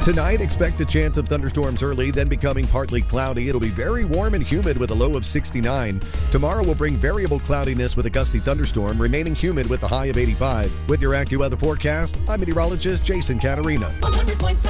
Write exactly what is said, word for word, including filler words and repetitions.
Tonight, expect a chance of thunderstorms early, then becoming partly cloudy. It'll be very warm and humid with a low of sixty-nine. Tomorrow will bring variable cloudiness with a gusty thunderstorm, remaining humid with a high of eighty-five. With your AccuWeather forecast, I'm meteorologist Jason Caterina.